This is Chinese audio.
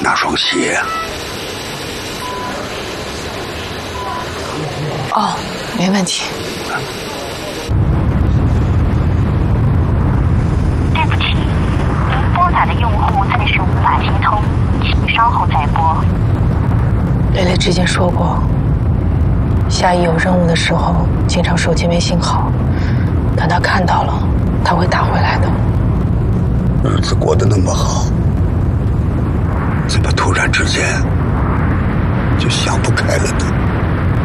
那双鞋。 哦，没问题。 对不起，您拨打的用户暂时无法接通，请稍后再拨。 蕾蕾之前说过，夏一有任务的时候，经常手机没信号，等他看到了，他会打回来的。 日子过得那么好，怎么突然之间就想不开了呢？